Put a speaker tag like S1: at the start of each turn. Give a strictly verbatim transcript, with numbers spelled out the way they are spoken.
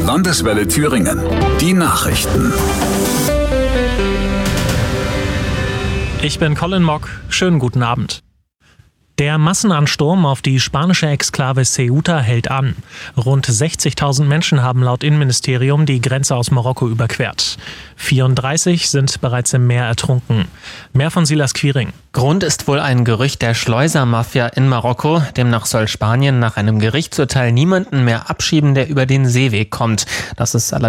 S1: Landeswelle Thüringen. Die Nachrichten.
S2: Ich bin Colin Mock. Schönen guten Abend. Der Massenansturm auf die spanische Exklave Ceuta hält an. Rund sechzigtausend Menschen haben laut Innenministerium die Grenze aus Marokko überquert. vierunddreißig sind bereits im Meer ertrunken. Mehr von Silas Quiring.
S3: Grund ist wohl ein Gerücht der Schleusermafia in Marokko. Demnach soll Spanien nach einem Gerichtsurteil niemanden mehr abschieben, der über den Seeweg kommt. Das ist allerdings